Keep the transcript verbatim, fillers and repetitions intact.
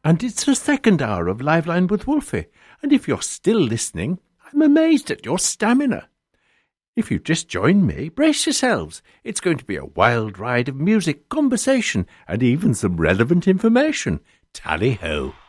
And it's the second hour of Liveline with Wolfie, and if you're still listening, I'm amazed at your stamina. If you've just joined me, brace yourselves. It's going to be a wild ride of music, conversation, and even some relevant information. Tally-ho!